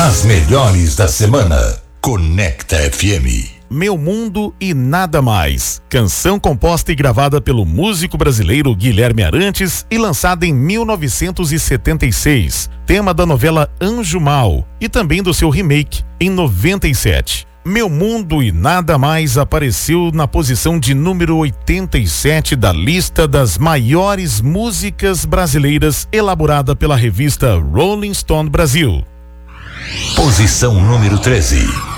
As melhores da semana. Conecta FM. Meu Mundo e Nada Mais, canção composta e gravada pelo músico brasileiro Guilherme Arantes e lançada em 1976, tema da novela Anjo Mal e também do seu remake em 97. Meu Mundo e Nada Mais apareceu na posição de número 87 da lista das maiores músicas brasileiras elaborada pela revista Rolling Stone Brasil. Posição número 13.